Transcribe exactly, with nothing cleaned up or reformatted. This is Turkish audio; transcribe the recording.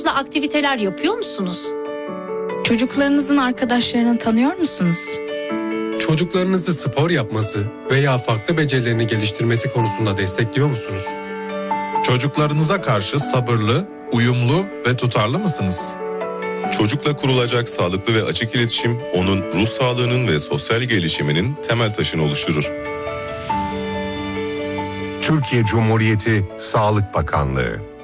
çocuğunuzla aktiviteler yapıyor musunuz? Çocuklarınızın arkadaşlarını tanıyor musunuz? Çocuklarınızı spor yapması veya farklı becerilerini geliştirmesi konusunda destekliyor musunuz? Çocuklarınıza karşı sabırlı, uyumlu ve tutarlı mısınız? Çocukla kurulacak sağlıklı ve açık iletişim, onun ruh sağlığının ve sosyal gelişiminin temel taşını oluşturur. Türkiye Cumhuriyeti Sağlık Bakanlığı